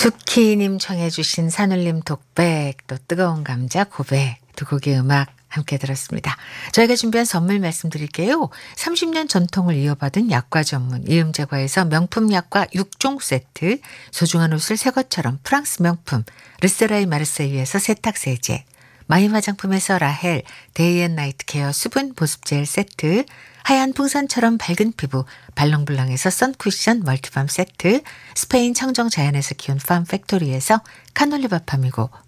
수키님 청해 주신 산울림 독백 또 뜨거운 감자 고백 두 곡의 음악 함께 들었습니다. 저희가 준비한 선물 말씀드릴게요. 30년 전통을 이어받은 약과 전문 이음제과에서 명품 약과 6종 세트, 소중한 옷을 새 것처럼 프랑스 명품 르세라이 마르세유에서 세탁세제, 마이 화장품에서 라헬 데이앤나이트 케어 수분 보습젤 세트, 하얀 풍선처럼 밝은 피부 발랑블랑에서 선쿠션 멀티밤 세트, 스페인 청정 자연에서 키운 팜 팩토리에서 카놀리바팜이고